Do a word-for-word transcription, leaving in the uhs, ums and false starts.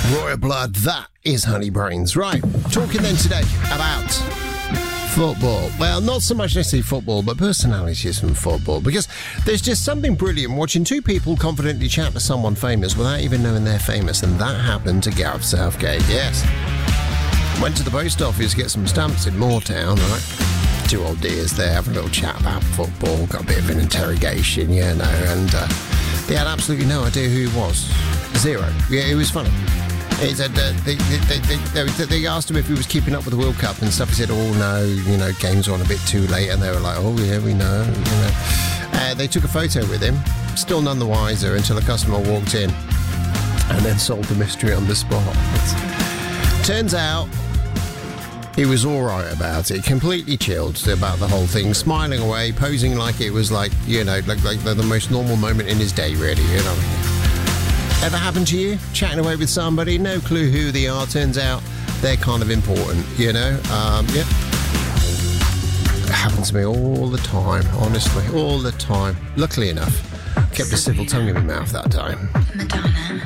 Royal Blood, that is Honey Brains. Right, talking then today about football. Well, not so much necessarily football, but personalities from football, because there's just something brilliant watching two people confidently chat to someone famous without even knowing they're famous, and that happened to Gareth Southgate, yes. Went to the post office to get some stamps in Moortown, right? Two old dears there having a little chat about football, got a bit of an interrogation, you know, and uh, they had absolutely no idea who he was. Zero. Yeah, it was funny. He said uh, they, they, they, they, they asked him if he was keeping up with the World Cup and stuff. He said, oh no, you know, games are on a bit too late. And they were like, oh yeah, we know, you know. Uh, they took a photo with him, still none the wiser until a customer walked in and then solved the mystery on the spot. Turns out he was all right about it, completely chilled about the whole thing, smiling away, posing like it was like, you know, like, like the, the most normal moment in his day, really, you know. Ever happened to you? Chatting away with somebody, no clue who they are, turns out they're kind of important, you know? Um, yeah. It happens to me all the time, honestly, all the time. Luckily enough, kept a civil tongue in my mouth that time. Madonna.